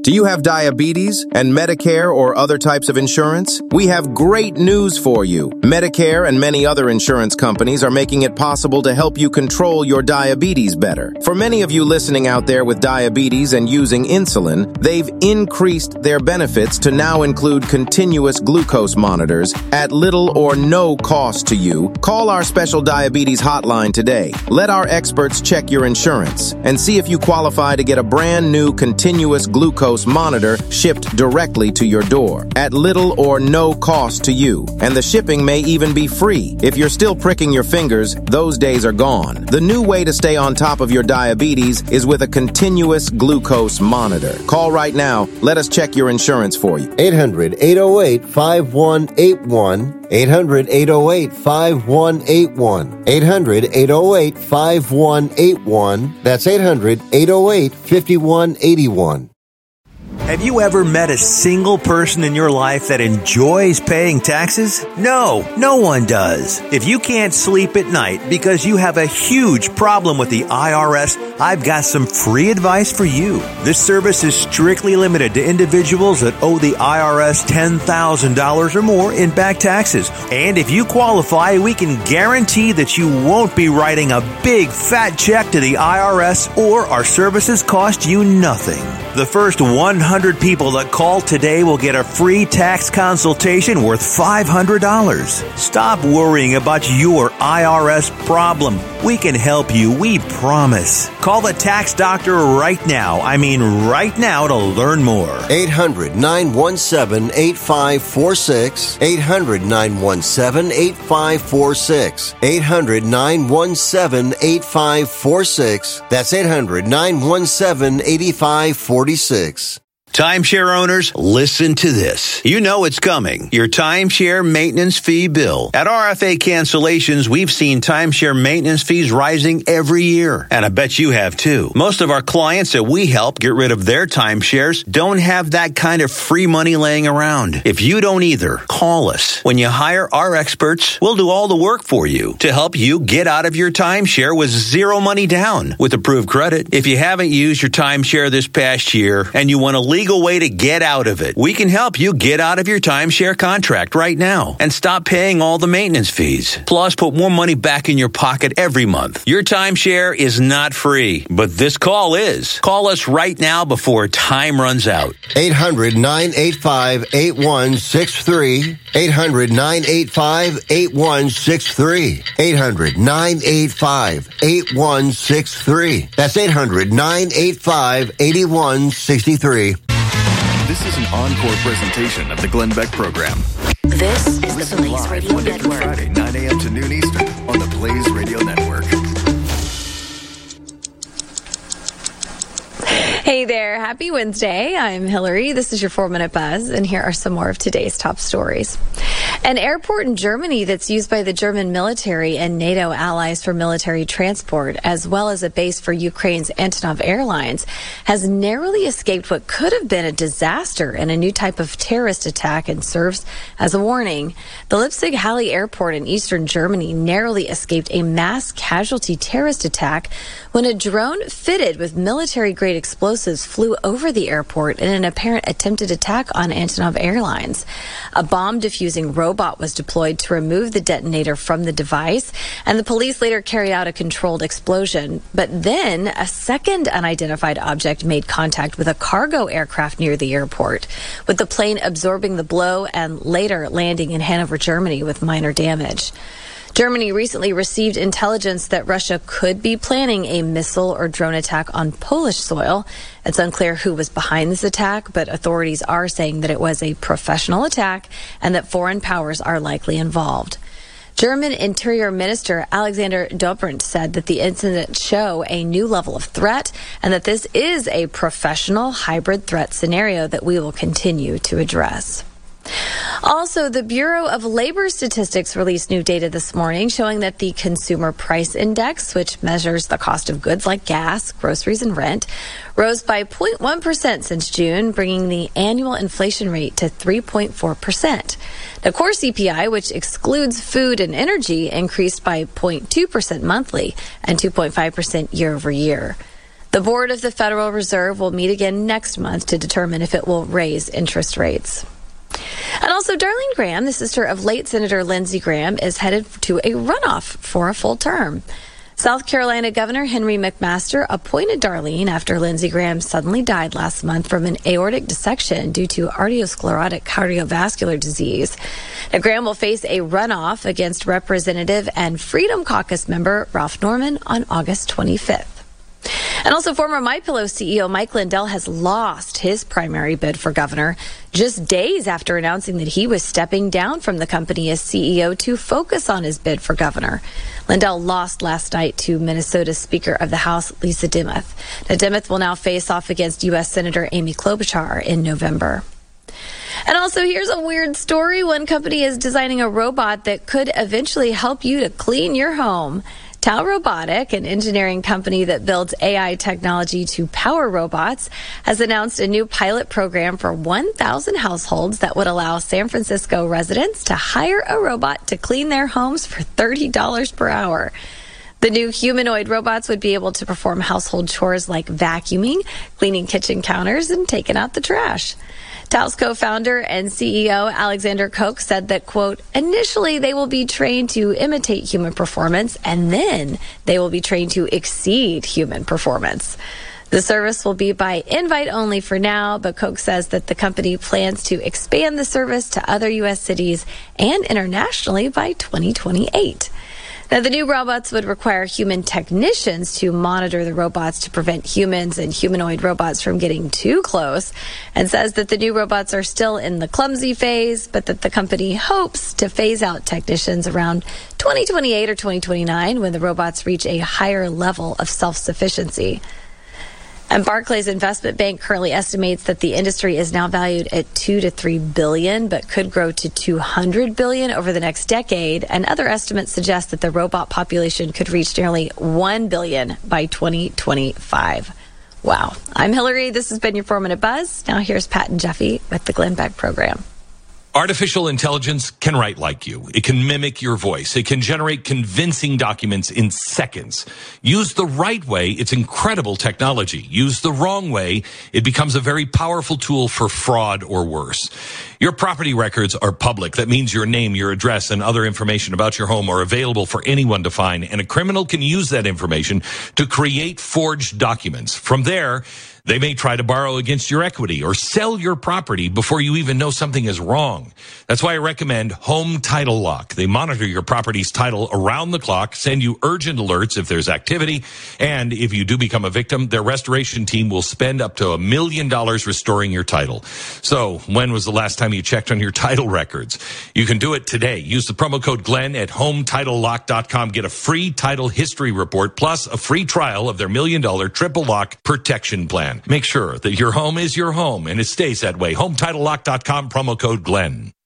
Do you have diabetes and Medicare or other types of insurance? We have great news for you. Medicare and many other insurance companies are making it possible to help you control your diabetes better. For many of you listening out there with diabetes and using insulin, they've increased their benefits to now include continuous glucose monitors at little or no cost to you. Call our special diabetes hotline today. Let our experts check your insurance and see if you qualify to get a brand new continuous glucose monitor shipped directly to your door at little or no cost to you. And the shipping may even be free. If you're still pricking your fingers, those days are gone. The new way to stay on top of your diabetes is with a continuous glucose monitor. Call right now. Let us check your insurance for you. 800-808-5181. 800-808-5181. 800-808-5181. That's 800-808-5181. Have you ever met a single person in your life that enjoys paying taxes? No, no one does. If you can't sleep at night because you have a huge problem with the IRS, I've got some free advice for you. This service is strictly limited to individuals that owe the IRS $10,000 or more in back taxes. And if you qualify, we can guarantee that you won't be writing a big fat check to the IRS, or our services cost you nothing. The first 100 people that call today will get a free tax consultation worth $500. Stop worrying about your IRS problem. We can help you, we promise. Call the Tax Doctor right now. I mean right now, to learn more. 800-917-8546. 800-917-8546. 800-917-8546. That's 800-917-8546. Timeshare owners, listen to this. You know it's coming. Your timeshare maintenance fee bill. At RFA Cancellations, we've seen timeshare maintenance fees rising every year. And I bet you have too. Most of our clients that we help get rid of their timeshares don't have that kind of free money laying around. If you don't either, call us. When you hire our experts, we'll do all the work for you to help you get out of your timeshare with zero money down with approved credit. If you haven't used your timeshare this past year and you want to legal way to get out of it, we can help you get out of your timeshare contract right now and stop paying all the maintenance fees. Plus, put more money back in your pocket every month. Your timeshare is not free, but this call is. Call us right now before time runs out. 800-985-8163. 800-985-8163. 800-985-8163. That's 800-985-8163. This is an encore presentation of the Glenn Beck Program. This is the Blaze Radio Network. Friday, 9 a.m. to noon Eastern on the Blaze Radio Network. Hey there. Happy Wednesday. I'm Hillary. This is your 4-Minute Buzz, and here are some more of today's top stories. An airport in Germany that's used by the German military and NATO allies for military transport, as well as a base for Ukraine's Antonov Airlines, has narrowly escaped what could have been a disaster and a new type of terrorist attack, and serves as a warning. The Leipzig-Halle Airport in eastern Germany narrowly escaped a mass casualty terrorist attack when a drone fitted with military-grade explosives flew over the airport in an apparent attempted attack on Antonov Airlines. A bomb-diffusing robot was deployed to remove the detonator from the device, and the police later carried out a controlled explosion. But then a second unidentified object made contact with a cargo aircraft near the airport, with the plane absorbing the blow and later landing in Hanover, Germany, with minor damage. Germany recently received intelligence that Russia could be planning a missile or drone attack on Polish soil. It's unclear who was behind this attack, but authorities are saying that it was a professional attack and that foreign powers are likely involved. German Interior Minister Alexander Dobrindt said that the incidents show a new level of threat and that this is a professional hybrid threat scenario that we will continue to address. Also, the Bureau of Labor Statistics released new data this morning showing that the Consumer Price Index, which measures the cost of goods like gas, groceries, and rent, rose by 0.1% since June, bringing the annual inflation rate to 3.4%. The core CPI, which excludes food and energy, increased by 0.2% monthly and 2.5% year over year. The board of the Federal Reserve will meet again next month to determine if it will raise interest rates. And also, Darlene Graham, the sister of late Senator Lindsey Graham, is headed to a runoff for a full term. South Carolina Governor Henry McMaster appointed Darlene after Lindsey Graham suddenly died last month from an aortic dissection due to arteriosclerotic cardiovascular disease. Now, Graham will face a runoff against Representative and Freedom Caucus member Ralph Norman on August 25th. And also, former MyPillow CEO Mike Lindell has lost his primary bid for governor just days after announcing that he was stepping down from the company as CEO to focus on his bid for governor. Lindell lost last night to Minnesota Speaker of the House Lisa Dimmoth. Now, Dimmoth will now face off against U.S. Senator Amy Klobuchar in November. And also, here's a weird story. One company is designing a robot that could eventually help you to clean your home. Tau Robotic, an engineering company that builds AI technology to power robots, has announced a new pilot program for 1,000 households that would allow San Francisco residents to hire a robot to clean their homes for $30 per hour. The new humanoid robots would be able to perform household chores like vacuuming, cleaning kitchen counters, and taking out the trash. Tau's co-founder and CEO Alexander Koch said that, quote, initially they will be trained to imitate human performance, and then they will be trained to exceed human performance. The service will be by invite only for now, but Koch says that the company plans to expand the service to other U.S. cities and internationally by 2028. Now, the new robots would require human technicians to monitor the robots to prevent humans and humanoid robots from getting too close, and says that the new robots are still in the clumsy phase, but that the company hopes to phase out technicians around 2028 or 2029 when the robots reach a higher level of self-sufficiency. And Barclays Investment Bank currently estimates that the industry is now valued at $2 to $3 billion, but could grow to $200 billion over the next decade. And other estimates suggest that the robot population could reach nearly $1 billion by 2025. Wow. I'm Hillary. This has been your 4-Minute Buzz. Now here's Pat and Jeffy with the Glenn Beck Program. Artificial intelligence can write like you. It can mimic your voice. It can generate convincing documents in seconds. Used the right way, it's incredible technology. Used the wrong way, it becomes a very powerful tool for fraud or worse. Your property records are public. That means your name, your address, and other information about your home are available for anyone to find, and a criminal can use that information to create forged documents. From there, they may try to borrow against your equity or sell your property before you even know something is wrong. That's why I recommend Home Title Lock. They monitor your property's title around the clock, send you urgent alerts if there's activity, and if you do become a victim, their restoration team will spend up to $1 million restoring your title. So, when was the last time you checked on your title records? You can do it today. Use the promo code Glenn at HomeTitleLock.com. Get a free title history report plus a free trial of their $1 million triple lock protection plan. Make sure that your home is your home and it stays that way. HomeTitleLock.com, promo code Glenn.